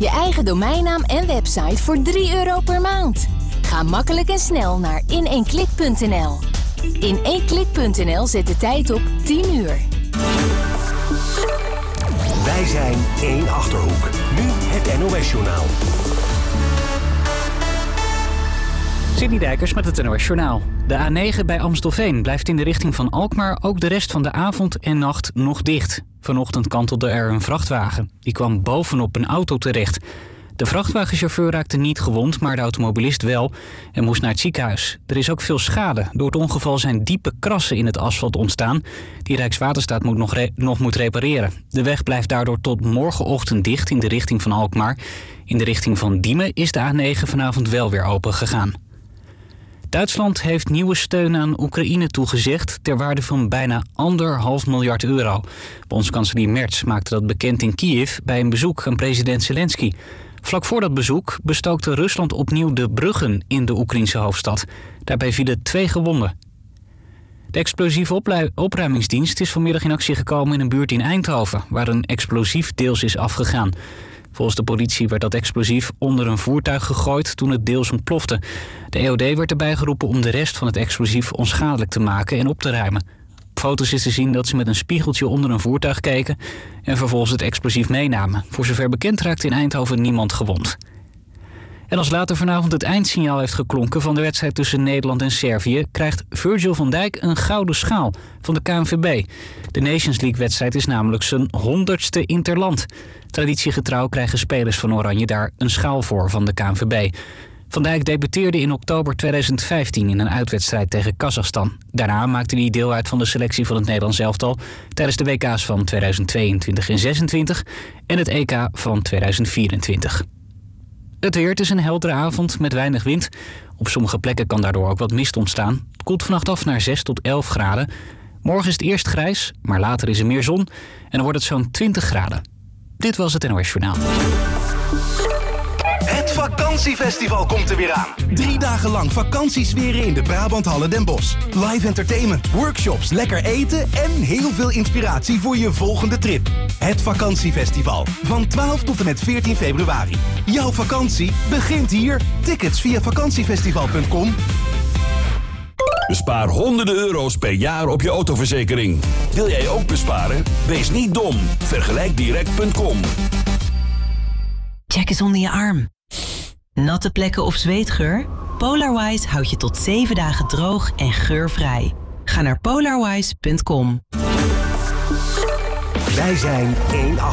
Je eigen domeinnaam en website voor €3 per maand. Ga makkelijk en snel naar in1klik.nl. In1klik.nl zet de tijd op 10 uur. Wij zijn 1 Achterhoek. Nu het NOS-journaal. Sidney Dijkers met het NOS Journaal. De A9 bij Amstelveen blijft in de richting van Alkmaar ook de rest van de avond en nacht nog dicht. Vanochtend kantelde er een vrachtwagen. Die kwam bovenop een auto terecht. De vrachtwagenchauffeur raakte niet gewond, maar de automobilist wel en moest naar het ziekenhuis. Er is ook veel schade. Door het ongeval zijn diepe krassen in het asfalt ontstaan die Rijkswaterstaat nog moet repareren. De weg blijft daardoor tot morgenochtend dicht in de richting van Alkmaar. In de richting van Diemen is de A9 vanavond wel weer open gegaan. Duitsland heeft nieuwe steun aan Oekraïne toegezegd ter waarde van bijna €1,5 miljard. Bondskanselier Merz maakte dat bekend in Kiev bij een bezoek aan president Zelensky. Vlak voor dat bezoek bestookte Rusland opnieuw de bruggen in de Oekraïnse hoofdstad. Daarbij vielen 2 gewonden. De explosieve opruimingsdienst is vanmiddag in actie gekomen in een buurt in Eindhoven, waar een explosief deels is afgegaan. Volgens de politie werd dat explosief onder een voertuig gegooid toen het deels ontplofte. De EOD werd erbij geroepen om de rest van het explosief onschadelijk te maken en op te ruimen. Op foto's is te zien dat ze met een spiegeltje onder een voertuig keken en vervolgens het explosief meenamen. Voor zover bekend raakte in Eindhoven niemand gewond. En als later vanavond het eindsignaal heeft geklonken van de wedstrijd tussen Nederland en Servië, krijgt Virgil van Dijk een gouden schaal van de KNVB. De Nations League-wedstrijd is namelijk zijn 100ste interland. Traditiegetrouw krijgen spelers van Oranje daar een schaal voor van de KNVB. Van Dijk debuteerde in oktober 2015 in een uitwedstrijd tegen Kazachstan. Daarna maakte hij deel uit van de selectie van het Nederlands elftal tijdens de WK's van 2022 en 2026 en het EK van 2024. Het weer, het is een heldere avond met weinig wind. Op sommige plekken kan daardoor ook wat mist ontstaan. Het koelt vannacht af naar 6 tot 11 graden. Morgen is het eerst grijs, maar later is er meer zon. En dan wordt het zo'n 20 graden. Dit was het NOS Journaal. Het vakantiefestival komt er weer aan. 3 dagen lang vakantiesferen in de Brabanthallen Den Bosch. Live entertainment, workshops, lekker eten en heel veel inspiratie voor je volgende trip. Het vakantiefestival. Van 12 tot en met 14 februari. Jouw vakantie begint hier. Tickets via vakantiefestival.com. Bespaar honderden euro's per jaar op je autoverzekering. Wil jij ook besparen? Wees niet dom. Vergelijkdirect.com. Check eens onder je arm. Natte plekken of zweetgeur? Polarwise houdt je tot 7 dagen droog en geurvrij. Ga naar polarwise.com. Wij zijn 1